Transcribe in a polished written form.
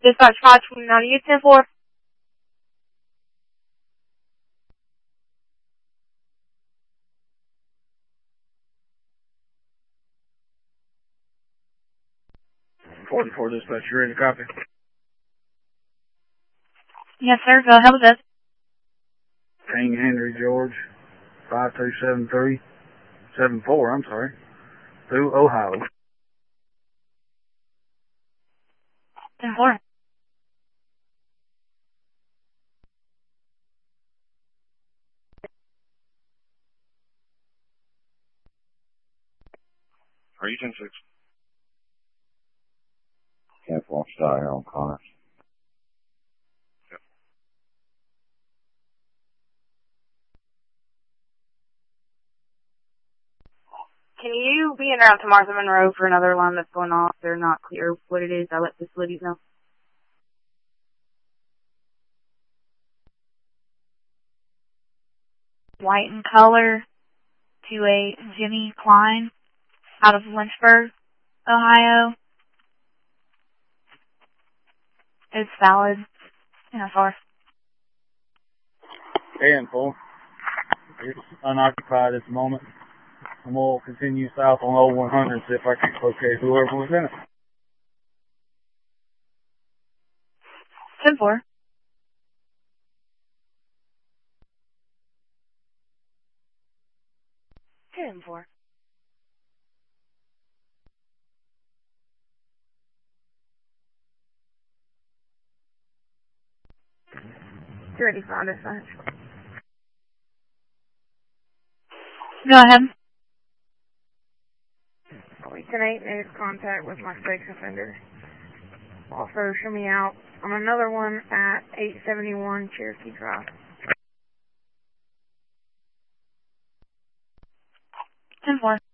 Dispatch 529, 10-4. Forty-four dispatch, you ready to copy? Yes, sir. Go ahead with this. King Henry George, 527374, I'm sorry, through Ohio. 10-4. Are you 10-6? Can't walk style here on Connors. Yep. Can you be en route to Martha Monroe for another alarm that's going off? They're not clear what it is. I let facilities know. White in color to a Jimmy Klein out of Lynchburg, Ohio. It's valid. NFR. 10-4. It's unoccupied at the moment. And we'll continue south on Old 100 and see if I can locate whoever was in it. 10-4. Four. Ready for dispatch. Go ahead. Recent 8 made contact with my sex offender. Also, show me out on another one at 871 Cherokee Drive. 10-4.